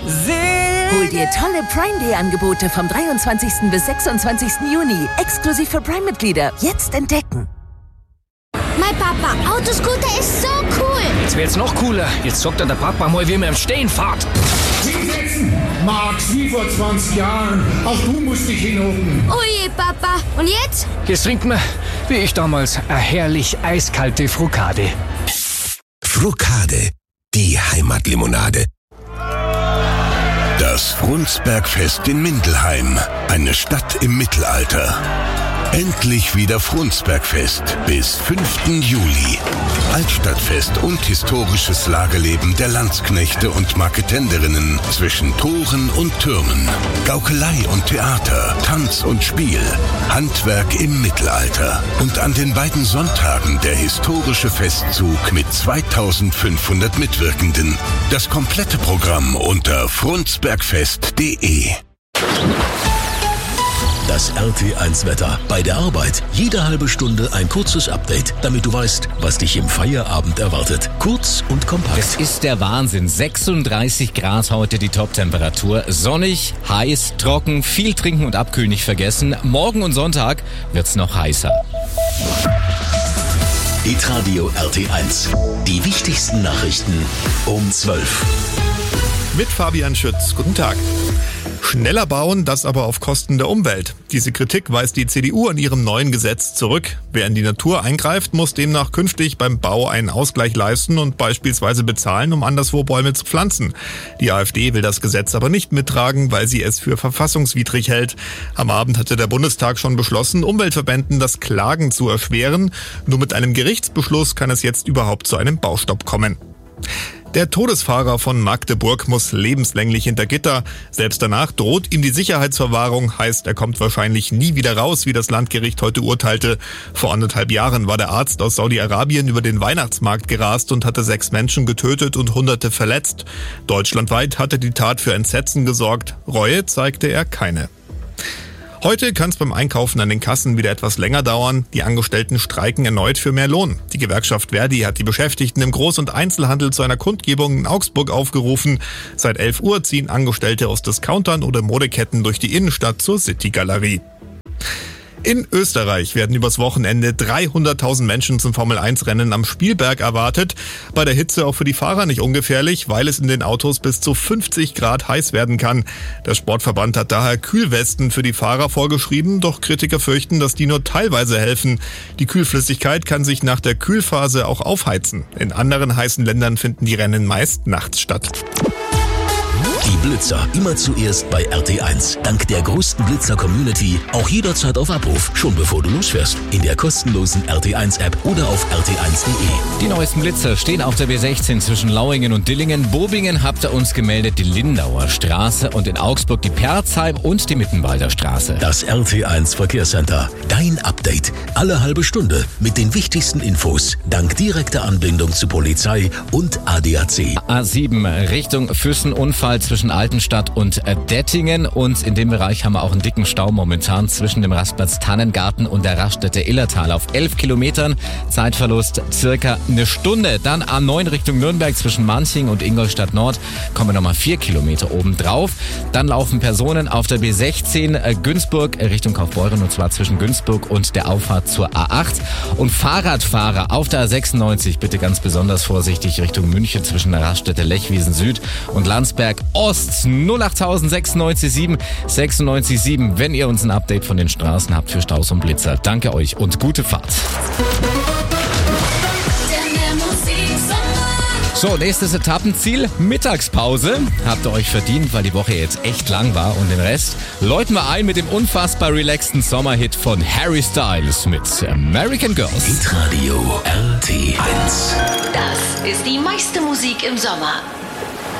Hol dir tolle Prime Day Angebote vom 23. bis 26. Juni. Exklusiv für Prime-Mitglieder. Jetzt entdecken. Mein Papa, Autoscooter ist so cool. Das wäre jetzt noch cooler. Jetzt zockt der Papa mal, wie man im Stehen fährt. Hinsetzen! Max, wie vor 20 Jahren. Auch du musst dich hinhocken. Oh je, Papa. Und jetzt? Jetzt trinkt man, wie ich damals, eine herrlich eiskalte Frukade. Frukade, die Heimatlimonade. Das Frundsbergfest in Mindelheim, eine Stadt im Mittelalter. Endlich wieder Frundsbergfest bis 5. Juli. Altstadtfest und historisches Lagerleben der Landsknechte und Marketenderinnen zwischen Toren und Türmen. Gaukelei und Theater, Tanz und Spiel, Handwerk im Mittelalter. Und an den beiden Sonntagen der historische Festzug mit 2500 Mitwirkenden. Das komplette Programm unter frundsbergfest.de. Das RT1-Wetter. Bei der Arbeit jede halbe Stunde ein kurzes Update, damit du weißt, was dich im Feierabend erwartet. Kurz und kompakt. Es ist der Wahnsinn. 36 Grad heute die Top-Temperatur. Sonnig, heiß, trocken, viel trinken und abkühlen nicht vergessen. Morgen und Sonntag wird's noch heißer. Hitradio RT1. Die wichtigsten Nachrichten um 12. Mit Fabian Schütz. Guten Tag. Schneller bauen, das aber auf Kosten der Umwelt. Diese Kritik weist die CDU an ihrem neuen Gesetz zurück. Wer in die Natur eingreift, muss demnach künftig beim Bau einen Ausgleich leisten und beispielsweise bezahlen, um anderswo Bäume zu pflanzen. Die AfD will das Gesetz aber nicht mittragen, weil sie es für verfassungswidrig hält. Am Abend hatte der Bundestag schon beschlossen, Umweltverbänden das Klagen zu erschweren. Nur mit einem Gerichtsbeschluss kann es jetzt überhaupt zu einem Baustopp kommen. Der Todesfahrer von Magdeburg muss lebenslänglich hinter Gitter. Selbst danach droht ihm die Sicherheitsverwahrung, heißt, er kommt wahrscheinlich nie wieder raus, wie das Landgericht heute urteilte. Vor 1,5 Jahren war der Arzt aus Saudi-Arabien über den Weihnachtsmarkt gerast und hatte 6 Menschen getötet und Hunderte verletzt. Deutschlandweit hatte die Tat für Entsetzen gesorgt. Reue zeigte er keine. Heute kann es beim Einkaufen an den Kassen wieder etwas länger dauern. Die Angestellten streiken erneut für mehr Lohn. Die Gewerkschaft Verdi hat die Beschäftigten im Groß- und Einzelhandel zu einer Kundgebung in Augsburg aufgerufen. Seit 11 Uhr ziehen Angestellte aus Discountern oder Modeketten durch die Innenstadt zur City-Galerie. In Österreich werden übers Wochenende 300.000 Menschen zum Formel-1-Rennen am Spielberg erwartet. Bei der Hitze auch für die Fahrer nicht ungefährlich, weil es in den Autos bis zu 50 Grad heiß werden kann. Der Sportverband hat daher Kühlwesten für die Fahrer vorgeschrieben, doch Kritiker fürchten, dass die nur teilweise helfen. Die Kühlflüssigkeit kann sich nach der Kühlphase auch aufheizen. In anderen heißen Ländern finden die Rennen meist nachts statt. Die Blitzer immer zuerst bei RT1. Dank der größten Blitzer-Community auch jederzeit auf Abruf, schon bevor du losfährst. In der kostenlosen RT1-App oder auf rt1.de. Die neuesten Blitzer stehen auf der B16 zwischen Lauingen und Dillingen. Bobingen habt ihr uns gemeldet, die Lindauer Straße und in Augsburg die Perzheim und die Mittenwalder Straße. Das RT1 Verkehrscenter. Dein Update. Alle halbe Stunde mit den wichtigsten Infos. Dank direkter Anbindung zu Polizei und ADAC. A7 Richtung Füssen-Unfall zwischen Altenstadt und Dettingen. Und in dem Bereich haben wir auch einen dicken Stau momentan zwischen dem Rastplatz Tannengarten und der Raststätte Illertal auf 11 Kilometern. Zeitverlust circa eine Stunde. Dann A9 Richtung Nürnberg zwischen Manching und Ingolstadt Nord kommen nochmal 4 Kilometer obendrauf. Dann laufen Personen auf der B16 Günzburg Richtung Kaufbeuren und zwar zwischen Günzburg und der Auffahrt zur A8. Und Fahrradfahrer auf der A96 bitte ganz besonders vorsichtig Richtung München zwischen der Raststätte Lechwiesen Süd und Landsberg Ost. 08000 967 wenn ihr uns ein Update von den Straßen habt für Staus und Blitzer. Danke euch und gute Fahrt. So, nächstes Etappenziel, Mittagspause. Habt ihr euch verdient, weil die Woche jetzt echt lang war. Und den Rest läuten wir ein mit dem unfassbar relaxten Sommerhit von Harry Styles mit American Girls. Hitradio RT1. Das ist die meiste Musik im Sommer.